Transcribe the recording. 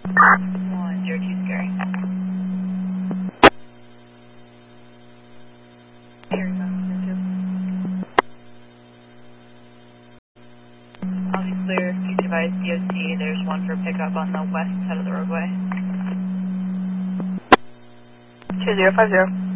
102 scary. I'll be clear, each device DOT, there's one for pickup on the west side of the roadway. 2050.